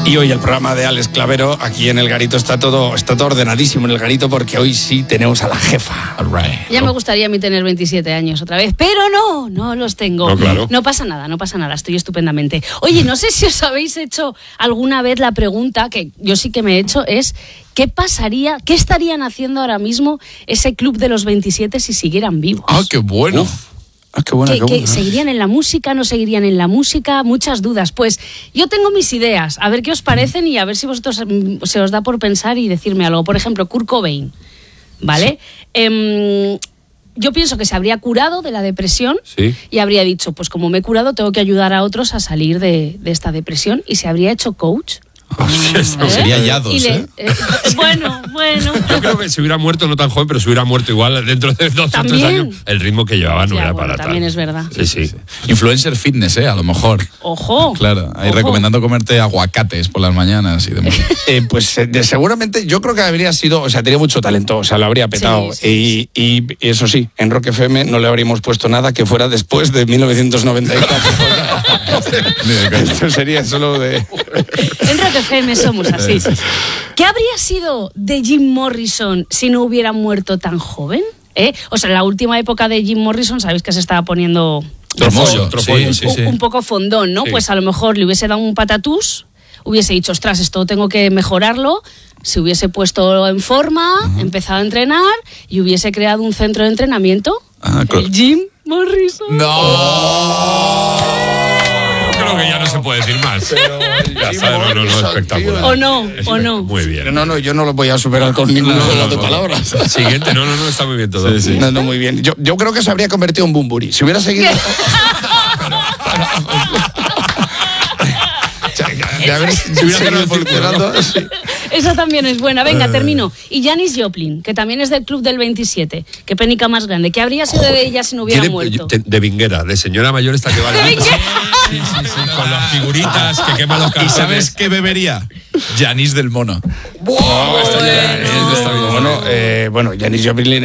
Y hoy el programa de Alex Clavero, aquí en El Garito, está todo ordenadísimo en El Garito, porque hoy sí tenemos a la jefa. Right. Ya me gustaría a mí tener 27 años otra vez, pero no los tengo. No, claro. No pasa nada, estoy estupendamente. Oye, no sé si os habéis hecho alguna vez la pregunta, que yo sí que me he hecho, es ¿qué pasaría, qué estarían haciendo ahora mismo ese club de los 27 si siguieran vivos? ¡Ah, qué bueno! Uf. Qué buena, qué buena. ¿Seguirían en la música? ¿No seguirían en la música? Muchas dudas. Pues yo tengo mis ideas, a ver qué os parecen y a ver si vosotros se os da por pensar y decirme algo. Por ejemplo, Kurt Cobain, ¿vale? Sí. Yo pienso que se habría curado de la depresión, sí, y habría dicho, pues como me he curado, tengo que ayudar a otros a salir de esta depresión, y se habría hecho coach. Sería Yados, Bueno. Yo creo que si hubiera muerto, no tan joven, pero si hubiera muerto igual dentro de 2 o 3 años, el ritmo que llevaba no ya, era bueno, para también tal. es verdad. Sí. Influencer fitness, a lo mejor. ¡Ojo! Claro, ahí ojo. recomendando comerte aguacates por las mañanas y demás. Seguramente yo creo que habría sido, o sea, tenía mucho talento, o sea, lo habría petado. Sí. Y eso sí, en Rock FM no le habríamos puesto nada que fuera después de 1994. Esto sería solo de... En Rock FM somos así. ¿Qué habría sido de Jim Morrison si no hubiera muerto tan joven? O sea, en la última época de Jim Morrison, sabéis que se estaba poniendo Trofóllo. un poco fondón, ¿no? Sí. Pues a lo mejor le hubiese dado un patatús, hubiese dicho, ostras, esto tengo que mejorarlo, se hubiese puesto en forma, empezado a entrenar y hubiese creado un centro de entrenamiento. El Jim Morrison. ¡No! Creo que ya no se puede decir más. Ya está, no, espectacular. ¿O no? Muy bien. No, yo no lo voy a superar con ninguna de las palabras. Siguiente, no, está muy bien todo. Sí. No, muy bien. Yo creo que se habría convertido en Bumburi. Si hubiera seguido... Si hubiera seguido evolucionando... Sí. Esa también es buena. Venga, termino. Y Janis Joplin, que también es del club del 27. Qué penica más grande. ¿Qué habría sido de ella si no hubiera muerto? De vinguera, de señora mayor esta que va al vinguera. Sí, con las figuritas que quema los ¿Y calzones. sabes qué bebería? Janis del Mono. Bueno, Janis Joplin